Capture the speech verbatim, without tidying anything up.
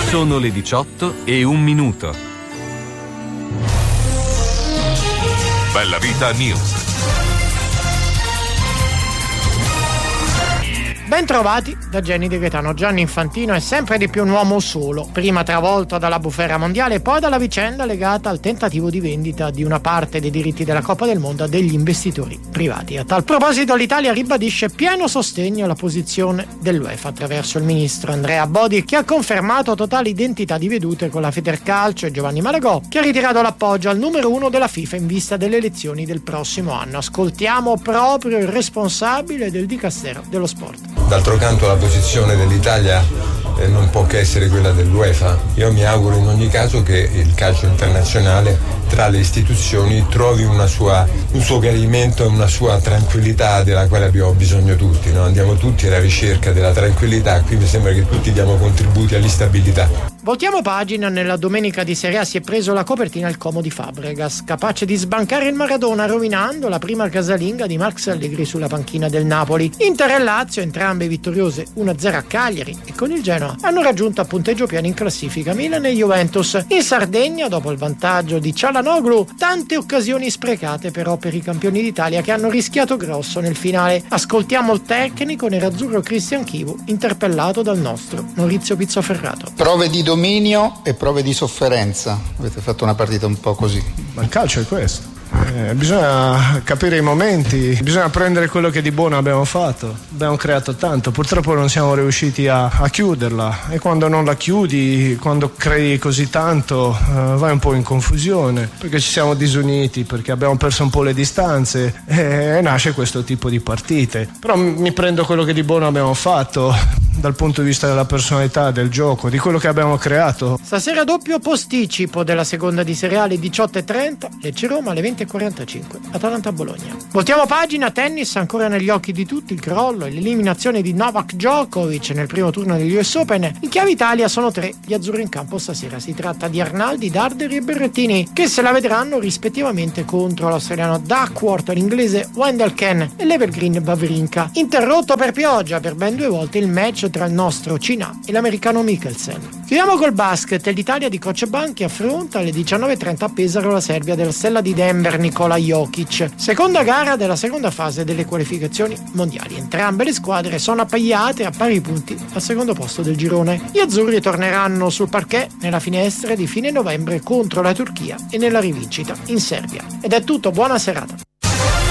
Sono le diciotto e un minuto. Bella Vita News. Ben trovati da Jenny De Gaetano. Gianni Infantino è sempre di più un uomo solo, prima travolto dalla bufera mondiale e poi dalla vicenda legata al tentativo di vendita di una parte dei diritti della Coppa del Mondo a degli investitori privati. A tal proposito l'Italia ribadisce pieno sostegno alla posizione dell'UEFA attraverso il ministro Andrea Bodi, che ha confermato totale identità di vedute con la Federcalcio, e Giovanni Malagò, che ha ritirato l'appoggio al numero uno della FIFA in vista delle elezioni del prossimo anno. Ascoltiamo proprio il responsabile del Dicastero dello Sport. D'altro canto la posizione dell'Italia eh, non può che essere quella dell'UEFA. Io mi auguro in ogni caso che il calcio internazionale tra le istituzioni trovi una sua, un suo chiarimento e una sua tranquillità della quale abbiamo bisogno tutti, no? Andiamo tutti alla ricerca della tranquillità, qui mi sembra che tutti diamo contributi all'instabilità. Voltiamo pagina. Nella domenica di Serie A si è preso la copertina il Como di Fabregas, capace di sbancare il Maradona rovinando la prima casalinga di Max Allegri sulla panchina del Napoli. Inter e Lazio, entrambe vittoriose uno a zero a Cagliari e con il Genoa, hanno raggiunto a punteggio pieno in classifica Milan e Juventus. In Sardegna, dopo il vantaggio di Cialanoglu, tante occasioni sprecate però per i campioni d'Italia, che hanno rischiato grosso nel finale. Ascoltiamo il tecnico nerazzurro Cristian Chivu, interpellato dal nostro Maurizio Pizzoferrato. Prove di dominio e prove di sofferenza. Avete fatto una partita un po' così. Ma il calcio è questo. Eh, bisogna capire i momenti, bisogna prendere quello che di buono abbiamo fatto. Abbiamo creato tanto, purtroppo non siamo riusciti a, a chiuderla, e quando non la chiudi, quando crei così tanto, eh, vai un po' in confusione, perché ci siamo disuniti, perché abbiamo perso un po' le distanze, e, e nasce questo tipo di partite. Però mi prendo quello che di buono abbiamo fatto dal punto di vista della personalità, del gioco, di quello che abbiamo creato. Stasera doppio posticipo della seconda di Serie A alle diciotto e trenta, Lecce-Roma alle venti e quarantacinque, Atalanta-Bologna. Voltiamo pagina. Tennis, ancora negli occhi di tutti il crollo e l'eliminazione di Novak Djokovic nel primo turno degli U S Open. In chiave Italia sono tre gli azzurri in campo stasera. Si tratta di Arnaldi, Darderi e Berrettini, che se la vedranno rispettivamente contro l'australiano Duckworth, l'inglese Wendell Ken e l'Evergreen Wawrinka. Interrotto per pioggia per ben due volte il match tra il nostro Cina e l'americano Mikkelsen. Chiudiamo col basket. L'Italia di Coach Banchi affronta alle diciannove e trenta a Pesaro la Serbia della Stella di Denver Nikola Jokic, seconda gara della seconda fase delle qualificazioni mondiali. Entrambe le squadre sono appaiate a pari punti al secondo posto del girone. Gli azzurri torneranno sul parquet nella finestra di fine novembre contro la Turchia e nella rivincita in Serbia. Ed è tutto, buona serata.